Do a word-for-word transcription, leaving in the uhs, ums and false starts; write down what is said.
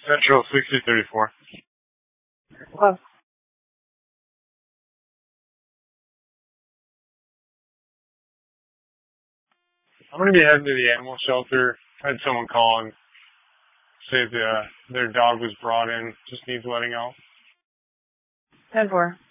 Central sixty thirty-four. Well, I'm going to be heading to the animal shelter. I had someone call and say that uh, their dog was brought in, just needs letting out. ten four.